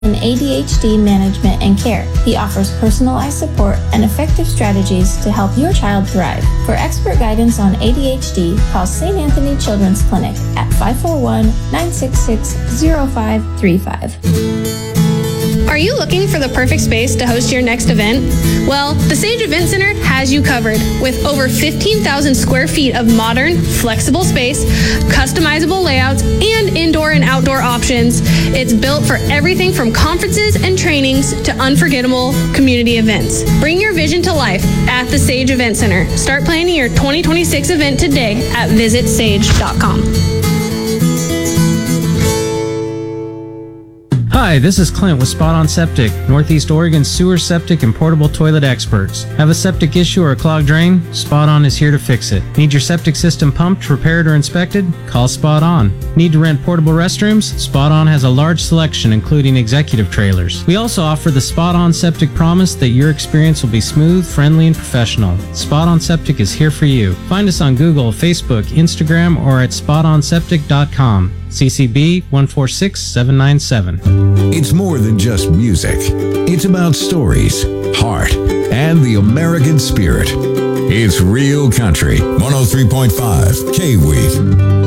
in ADHD management and care. He offers personalized support and effective strategies to help your child thrive. For expert guidance on ADHD, call St. Anthony Children's Clinic at 541-966-0535. Are you looking for the perfect space to host your next event? Well, the Sage Event Center has you covered with over 15,000 square feet of modern, flexible space, customizable layouts, and indoor and outdoor options. It's built for everything from conferences and trainings to unforgettable community events. Bring your vision to life at the Sage Event Center. Start planning your 2026 event today at visitsage.com. Hi, this is Clint with Spot On Septic, Northeast Oregon's sewer, septic, and portable toilet experts. Have a septic issue or a clogged drain? Spot On is here to fix it. Need your septic system pumped, repaired, or inspected? Call Spot On. Need to rent portable restrooms? Spot On has a large selection, including executive trailers. We also offer the Spot On Septic promise that your experience will be smooth, friendly, and professional. Spot On Septic is here for you. Find us on Google, Facebook, Instagram, or at spotonseptic.com. CCB 146797. It's more than just music. It's about stories, heart, and the American spirit. It's Real Country 103.5 K-Week.